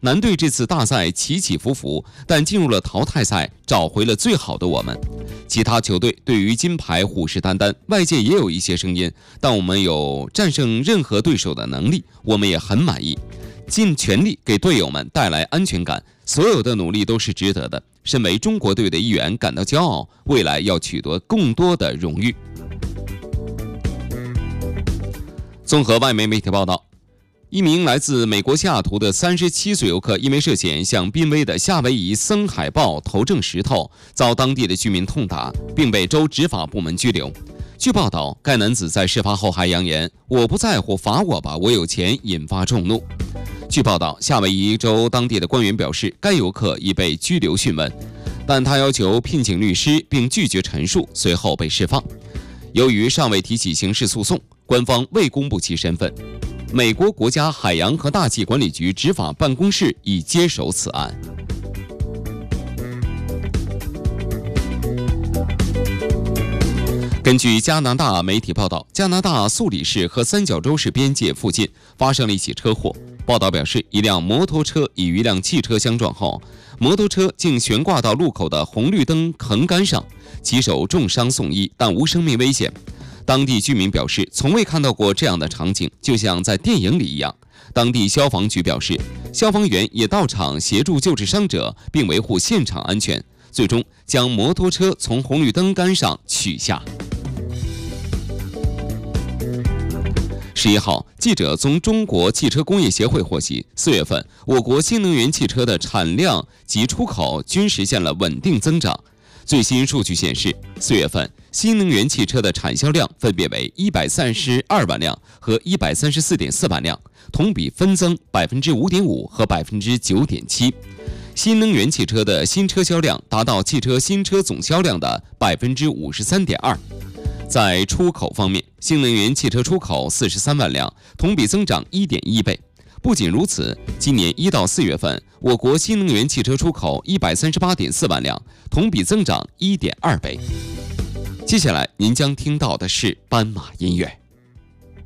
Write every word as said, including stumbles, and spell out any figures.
蓝队这次大赛起起伏伏，但进入了淘汰赛，找回了最好的我们。其他球队对于金牌虎视眈眈，外界也有一些声音，但我们有战胜任何对手的能力，我们也很满意，尽全力给队友们带来安全感，所有的努力都是值得的。身为中国队的一员，感到骄傲，未来要取得更多的荣誉。综合外媒媒体报道，一名来自美国西雅图的三十七岁游客，因为涉嫌向濒危的夏威夷森海豹投掷石头，遭当地的居民痛打，并被州执法部门拘留。据报道，该男子在事发后还扬言：“我不在乎，罚我吧，我有钱”，引发众怒。据报道，夏威夷州当地的官员表示，该游客已被拘留讯问，但他要求聘请律师，并拒绝陈述，随后被释放。由于尚未提起刑事诉讼，官方未公布其身份。美国国家海洋和大气管理局执法办公室已接手此案。根据加拿大媒体报道，加拿大苏里市和三角洲市边界附近发生了一起车祸。报道表示，一辆摩托车与一辆汽车相撞后，摩托车竟悬挂到路口的红绿灯横杆上，骑手重伤送医，但无生命危险。当地居民表示，从未看到过这样的场景，就像在电影里一样。当地消防局表示，消防员也到场协助救治伤者，并维护现场安全，最终将摩托车从红绿灯杆上取下。十一号，记者从中国汽车工业协会获悉，四月份我国新能源汽车的产量及出口均实现了稳定增长。最新数据显示，四月份新能源汽车的产销量分别为一百三十二万辆和一百三十四点四万辆，同比分增百分之五点五和百分之九点七。新能源汽车的新车销量达到汽车新车总销量的百分之五十三点二。在出口方面，新能源汽车出口四十三万辆，同比增长一点一倍。不仅如此，今年一到四月份，我国新能源汽车出口一百三十八点四万辆，同比增长一点二倍。接下来您将听到的是斑马音乐。